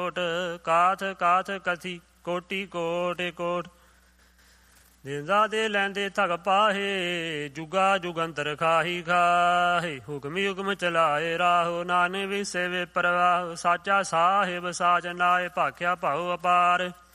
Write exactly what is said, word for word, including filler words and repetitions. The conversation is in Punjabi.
ਕੋਟ, ਕਾਥ ਕਾਥ ਕਥੀ ਕੋਟੀ ਕੋਟ ਕੋਟ। ਦਿੰਦਾ ਦੇ ਲੈਂਦੇ ਥਗ ਪਾਹੇ, ਜੁਗਾ ਜੁਗੰਤਰ ਖਾਹੀ ਖਾਹੇ। ਹੁਕਮੀ ਹੁਕਮ ਚਲਾਏ ਰਾਹੋ, ਨਾਨਕ ਵਿਸੇ ਵੇ ਪ੍ਰਵਾਹ। ਸਾਚਾ ਸਾਹਿਬ ਸਾਚ ਨਾਏ, ਭਾਖਿਆ ਭਾਉ ਅਪਾਰ।